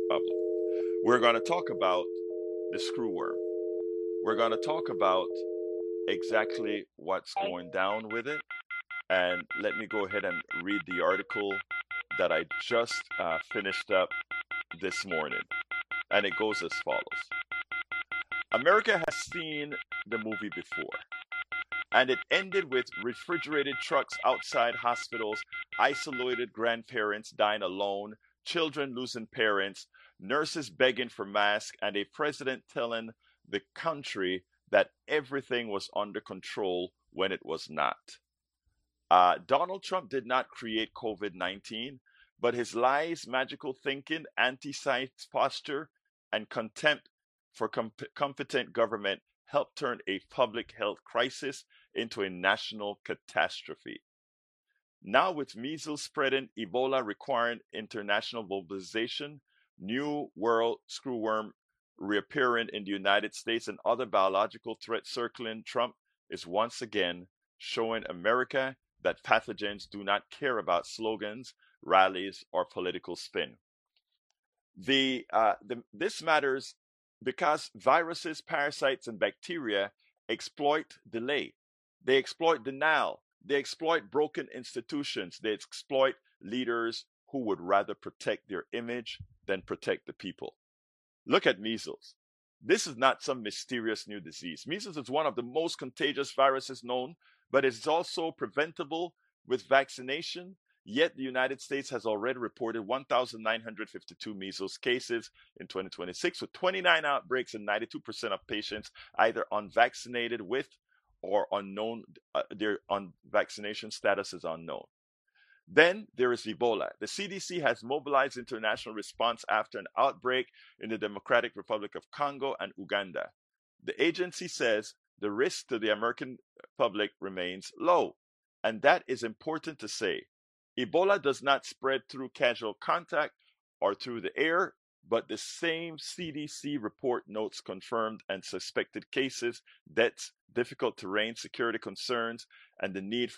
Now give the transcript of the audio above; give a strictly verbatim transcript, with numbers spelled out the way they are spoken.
Pablo. We're going to talk about the screwworm. We're going to talk about exactly what's going down with it. And let me go ahead and read the article that I just uh, finished up this morning. And it goes as follows: America has seen the movie before, and it ended with refrigerated trucks outside hospitals, isolated grandparents dying alone, children losing parents, nurses begging for masks, and a president telling the country that everything was under control when it was not. Uh, Donald Trump did not create COVID nineteen, but his lies, magical thinking, anti science posture, and contempt for com- competent government helped turn a public health crisis into a national catastrophe. Now, with measles spreading, Ebola requiring international mobilization, new world screwworm reappearing in the United States, and other biological threats circling, Trump is once again showing America that pathogens do not care about slogans, rallies, or political spin. The, uh, the this matters because viruses, parasites, and bacteria exploit delay. They exploit denial. They exploit broken institutions. They exploit leaders who would rather protect their image than protect the people. Look at measles. This is not some mysterious new disease. Measles is one of the most contagious viruses known, but it's also preventable with vaccination. Yet the United States has already reported one thousand nine hundred fifty-two measles cases in twenty twenty-six, with twenty-nine outbreaks and ninety-two percent of patients either unvaccinated with or unknown, uh, their on vaccination status is unknown. Then there is Ebola. The C D C has mobilized international response after an outbreak in the Democratic Republic of Congo and Uganda. The agency says the risk to the American public remains low, and that is important to say. Ebola does not spread through casual contact or through the air, but the same C D C report notes confirmed and suspected cases, deaths, difficult terrain, security concerns, and the need